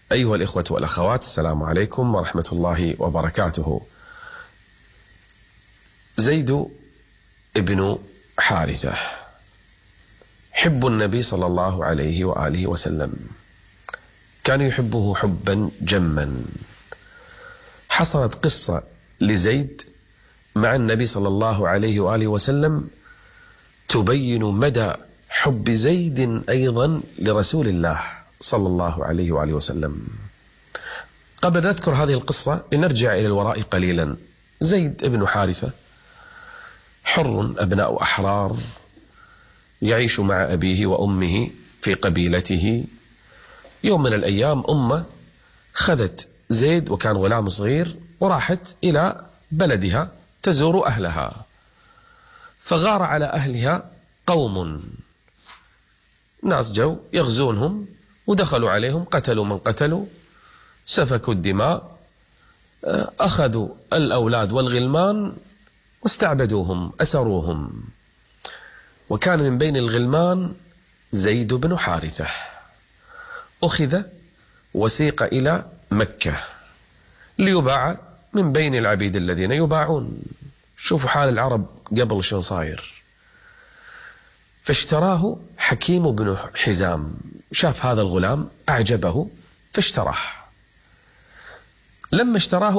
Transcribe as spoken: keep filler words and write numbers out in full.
أيها الإخوة والأخوات، السلام عليكم ورحمة الله وبركاته. زيد ابن حارثة حب النبي صلى الله عليه وآله وسلم، كان يحبه حبا جما. حصلت قصة لزيد مع النبي صلى الله عليه وآله وسلم تبين مدى حب زيد أيضا لرسول الله صلى الله عليه وآله وسلم. قبل أن نذكر هذه القصة لنرجع إلى الوراء قليلا. زيد ابن حارثة حر أبناء أحرار، يعيش مع أبيه وأمه في قبيلته. يوم من الأيام أمه خذت زيد وكان غلام صغير وراحت إلى بلدها تزور أهلها، فغار على أهلها قوم، ناس جو يغزونهم ودخلوا عليهم، قتلوا من قتلوا، سفكوا الدماء، أخذوا الأولاد والغلمان واستعبدوهم، أسروهم. وكان من بين الغلمان زيد بن حارثة. أخذ وسيق إلى مكة ليباع من بين العبيد الذين يباعون. شوفوا حال العرب قبل شو صاير. فاشتراه حكيم بن حزام، شاف هذا الغلام أعجبه فاشتراه. لما اشتراه